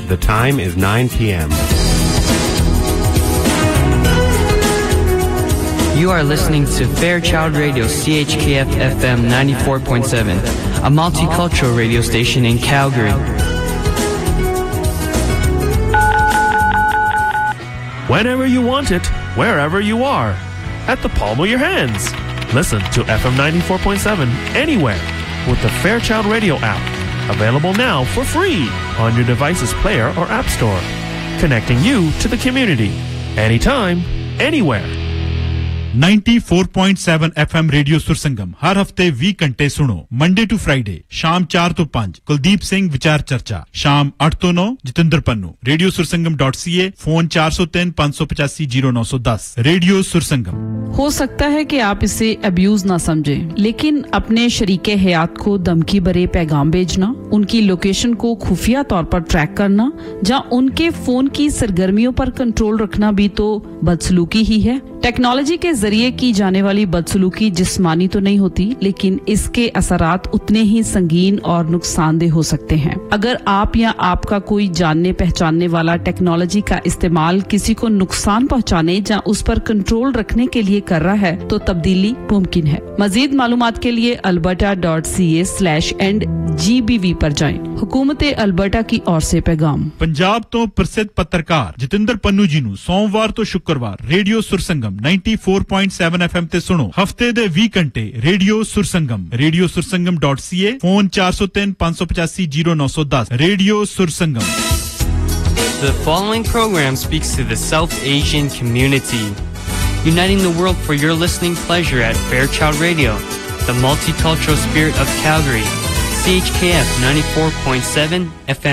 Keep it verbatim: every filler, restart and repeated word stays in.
The time is nine p.m. You are listening to Fairchild Radio C H K F F M ninety-four point seven, a multicultural radio station in Calgary. Whenever you want it, wherever you are, at the palm of your hands. Listen to F M ninety-four point seven anywhere with the Fairchild Radio app. Available now for free on your device's player or app store. Connecting you to the community. Anytime, anywhere. ninety-four point seven F M radio Sursangam हर हफ्ते बीस घंटे सुनो Monday to Friday शाम चार तो पाँच कुलदीप सिंह विचार चर्चा शाम आठ तो नौ Jitendra Pannu radio Sursangam dot C ए फोन चार सौ तीन पाँच सौ पचासी जीरो नौ सौ दस रेडियो सुरसंगम हो सकता है कि आप इसे अब्यूज ना समझें लेकिन अपने शरीके हयात को धमकी भरे पैगाम भेजना उनकी लोकेशन को खुफिया तौर पर ट्रैक करना या उनके फोन की सरगर्मियों पर कंट्रोल रखना भी तो बदसलूकी ही है टेक्नोलॉजी के जरिए की जाने वाली बदसलूकी जिस्मानी तो नहीं होती लेकिन इसके असरात उतने ही संगीन और नुकसानदेह हो सकते हैं अगर आप या आपका कोई जानने पहचानने वाला टेक्नोलॉजी का इस्तेमाल किसी को नुकसान पहुंचाने या उस पर कंट्रोल रखने के लिए कर रहा है तो तब्दीली मुमकिन है मजीद मालूमात के लिए alberta dot c a slash end G B V पर जाएं हुकूमत अल्बर्टा की ओर से पैगाम पंजाब तो प्रसिद्ध पत्रकार जितेंद्र पन्नू जी नु सोमवार तो शुक्रवार radio Sursangam ninety-four point seven F M ते सुनो हफ्ते दे बीस घंटे radio Sursangam radio Sursangam dot C ए फोन चार सौ तीन पाँच सौ पचासी जीरो नौ सौ दस radio Sursangam The following program speaks to the South Asian community, uniting the world for your listening pleasure at Fairchild Radio, the multicultural spirit of Calgary, C H K F ninety-four point seven F M.